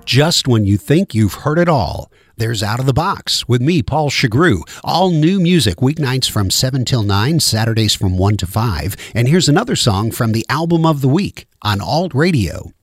Just when you think you've heard it all, there's Out of the Box with me, Paul Chagru. All new music, weeknights from 7 till 9, Saturdays from 1 to 5. And here's another song from the Album of the Week on Alt Radio.